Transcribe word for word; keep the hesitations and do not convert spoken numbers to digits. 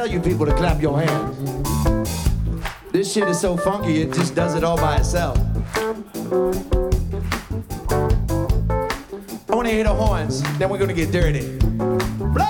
tell you people to clap your hands. This shit is so funky, it just does it all by itself. I wanna hear the horns, then we're gonna get dirty. Blow!